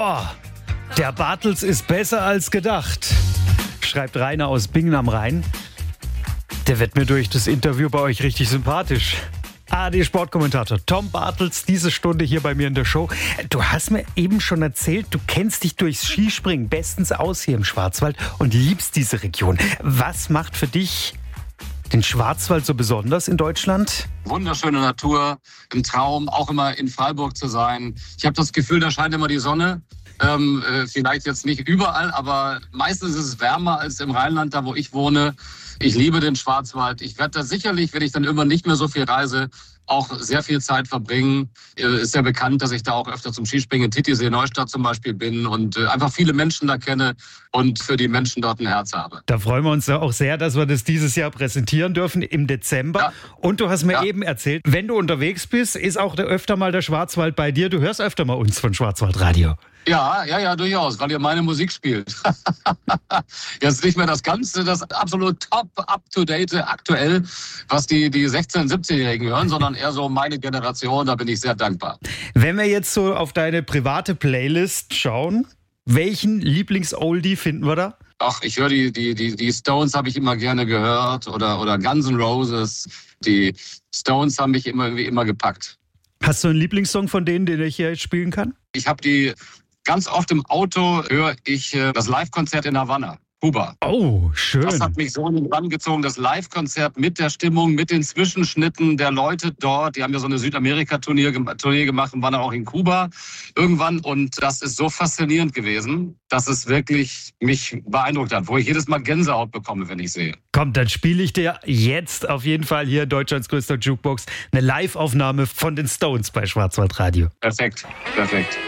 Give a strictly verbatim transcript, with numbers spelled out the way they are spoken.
Boah, der Bartels ist besser als gedacht, schreibt Rainer aus Bingen am Rhein. Der wird mir durch das Interview bei euch richtig sympathisch. A R D-Sportkommentator Tom Bartels, diese Stunde hier bei mir in der Show. Du hast mir eben schon erzählt, du kennst dich durchs Skispringen bestens aus hier im Schwarzwald und liebst diese Region. Was macht für dich den Schwarzwald so besonders in Deutschland? Wunderschöne Natur, ein Traum, auch immer in Freiburg zu sein. Ich habe das Gefühl, da scheint immer die Sonne. Ähm, äh, vielleicht jetzt nicht überall, aber meistens ist es wärmer als im Rheinland, da wo ich wohne. Ich liebe den Schwarzwald. Ich werde da sicherlich, wenn ich dann immer nicht mehr so viel reise, auch sehr viel Zeit verbringen. Äh, ist ja bekannt, dass ich da auch öfter zum Skispringen in Titisee, Neustadt zum Beispiel bin und äh, einfach viele Menschen da kenne und für die Menschen dort ein Herz habe. Da freuen wir uns ja auch sehr, dass wir das dieses Jahr präsentieren dürfen im Dezember. Ja. Und du hast mir ja. eben erzählt, wenn du unterwegs bist, ist auch der, öfter mal der Schwarzwald bei dir. Du hörst öfter mal uns von Schwarzwaldradio. Ja, ja, ja, durchaus, weil ihr meine Musik spielt. Jetzt nicht mehr das Ganze, das absolut top, up-to-date, aktuell, was die, die sechzehn-, siebzehnjährigen hören, sondern eher so meine Generation, da bin ich sehr dankbar. Wenn wir jetzt so auf deine private Playlist schauen, welchen Lieblings-Oldie finden wir da? Ach, ich höre die, die, die, die Stones habe ich immer gerne gehört oder, oder Guns N' Roses. Die Stones haben mich immer, irgendwie immer gepackt. Hast du einen Lieblingssong von denen, den ich hier jetzt spielen kann? Ich habe die ganz oft im Auto, höre ich äh, das Live-Konzert in Havanna, Kuba. Oh, schön. Das hat mich so in den Bann gezogen, das Live-Konzert mit der Stimmung, mit den Zwischenschnitten der Leute dort. Die haben ja so eine Südamerika-Tournee Tournee gemacht und waren dann auch in Kuba irgendwann. Und das ist so faszinierend gewesen, dass es wirklich mich beeindruckt hat, wo ich jedes Mal Gänsehaut bekomme, wenn ich sehe. Komm, dann spiele ich dir jetzt auf jeden Fall hier in Deutschlands größter Jukebox eine Live-Aufnahme von den Stones bei Schwarzwaldradio. Perfekt, perfekt.